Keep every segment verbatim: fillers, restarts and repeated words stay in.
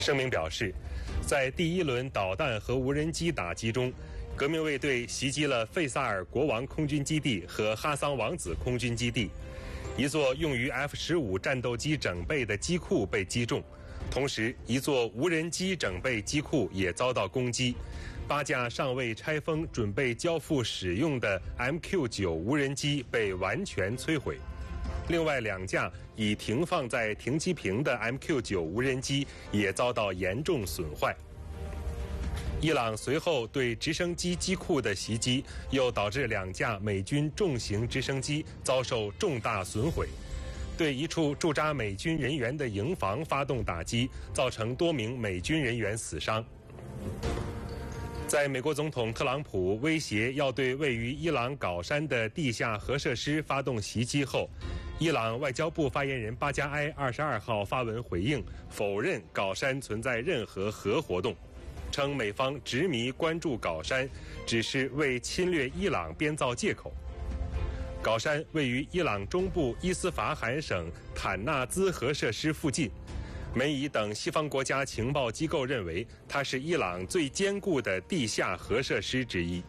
声明表示，在第一轮导弹和无人机打击中，革命卫队袭击了费萨尔国王空军基地和哈桑王子空军基地，一座用于 F 十五 战斗机整备的机库被击中，同时一座无人机整备机库也遭到攻击，八架尚未拆封准备交付使用的 M Q 九 无人机被完全摧毁。另外两架已停放在停机坪的 M Q 九 无人机也遭到严重损坏。伊朗随后对直升机机库的袭击，又导致两架美军重型直升机遭受重大损毁，对一处驻扎美军人员的营房发动打击，造成多名美军人员死伤。在美国总统特朗普威胁要对位于伊朗皋山的地下核设施发动袭击后，伊朗外交部发言人巴加埃二十二号发文回应，否认皋山存在任何核活动，称美方执迷关注皋山只是为侵略伊朗编造借口。皋山位于伊朗中部伊斯法罕省坦纳兹核设施附近，美以等西方国家情报机构认为它是伊朗最坚固的地下核设施之一。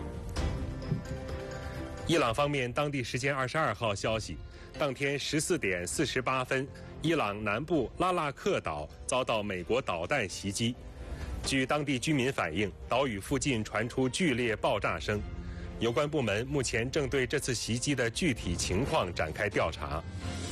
伊朗方面当地时间二十二号消息，当天十四点四十八分，伊朗南部拉腊克岛遭到美国导弹袭击。据当地居民反映，岛屿附近传出剧烈爆炸声。有关部门目前正对这次袭击的具体情况展开调查。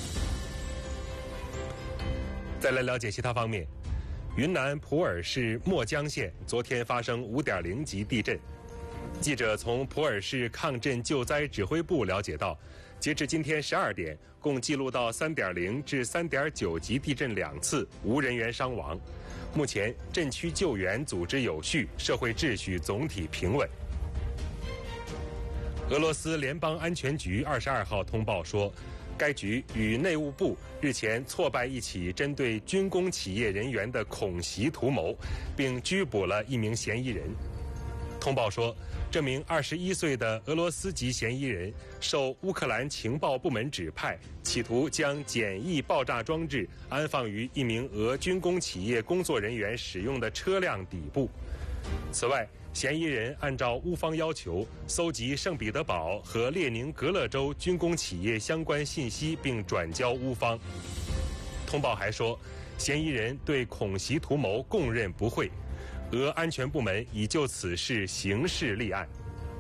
再来了解其他方面，云南普洱市墨江县昨天发生 五点零 级地震。记者从普洱市抗震救灾指挥部了解到，截至今天十二点，共记录到 三点零 至 三点九 级地震两次，无人员伤亡。目前震区救援组织有序，社会秩序总体平稳。俄罗斯联邦安全局二十二号通报说，该局与内务部日前挫败一起针对军工企业人员的恐袭图谋，并拘捕了一名嫌疑人。通报说，这名二十一岁的俄罗斯籍嫌疑人受乌克兰情报部门指派，企图将简易爆炸装置安放于一名俄军工企业工作人员使用的车辆底部。此外，嫌疑人按照乌方要求搜集圣彼得堡和列宁格勒州军工企业相关信息，并转交乌方。通报还说，嫌疑人对恐袭图谋供认不讳，俄安全部门已就此事刑事立案。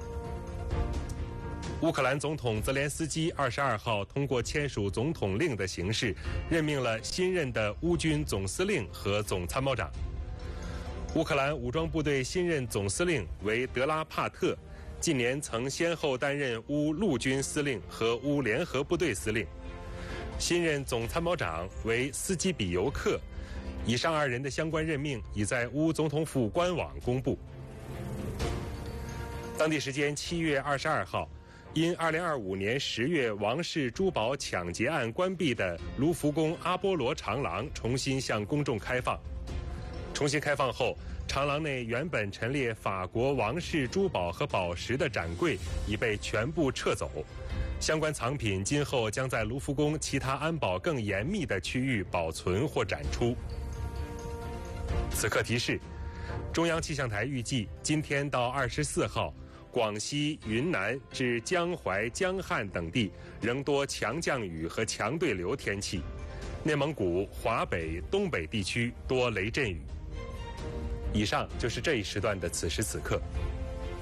乌克兰总统泽连斯基二十二号通过签署总统令的形式，任命了新任的乌军总司令和总参谋长。乌克兰武装部队新任总司令为德拉帕特，近年曾先后担任乌陆军司令和乌联合部队司令。新任总参谋长为斯基比尤克。以上二人的相关任命已在乌总统府官网公布。当地时间七月二十二号，因二零二五年十月王室珠宝抢劫案关闭的卢浮宫阿波罗长廊重新向公众开放。重新开放后，长廊内原本陈列法国王室珠宝和宝石的展柜已被全部撤走，相关藏品今后将在卢浮宫其他安保更严密的区域保存或展出。此刻提示，中央气象台预计今天到二十四号，广西、云南至江淮、江汉等地仍多强降雨和强对流天气，内蒙古、华北、东北地区多雷阵雨。以上就是这一时段的此时此刻。